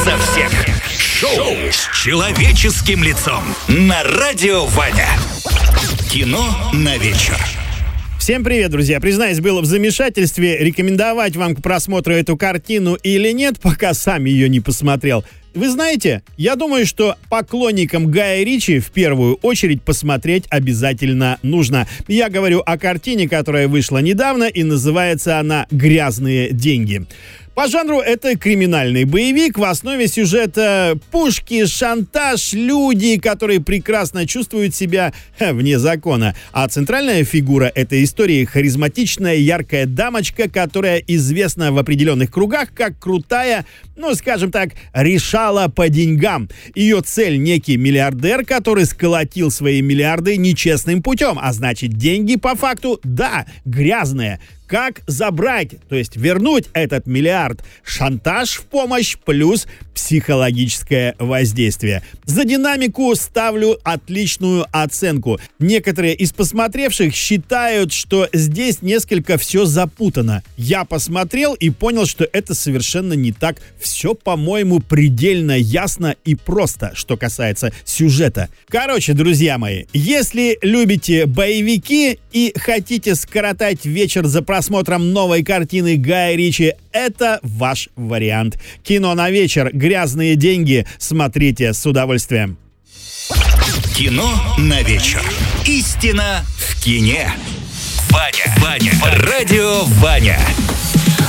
за всех. Шоу с человеческим лицом на Радио Ваня. Кино на вечер. Всем привет, друзья. Признаюсь, был в замешательстве, рекомендовать вам к просмотру эту картину или нет, пока сам ее не посмотрел. Вы знаете, я думаю, что поклонникам Гая Ричи в первую очередь посмотреть обязательно нужно. Я говорю о картине, которая вышла недавно, и называется она «Грязные деньги». По жанру это криминальный боевик, в основе сюжета пушки, шантаж, люди, которые прекрасно чувствуют себя вне закона. А центральная фигура этой истории — харизматичная, яркая дамочка, которая известна в определенных кругах как крутая, скажем так, решала по деньгам. Ее цель — некий миллиардер, который сколотил свои миллиарды нечестным путем, а значит, деньги по факту, да, грязные. Как забрать, то есть вернуть этот миллиард? Шантаж в помощь плюс психологическое воздействие. За динамику ставлю отличную оценку. Некоторые из посмотревших считают, что здесь несколько все запутано. Я посмотрел и понял, что это совершенно не так. Все, по-моему, предельно ясно и просто, что касается сюжета. Короче, друзья мои, если любите боевики и хотите скоротать вечер за просмотром новой картины Гая Ричи, это ваш вариант. Кино на вечер, грязные деньги. Смотрите с удовольствием. Кино на вечер. Истина в кине. Ваня. Радио Ваня.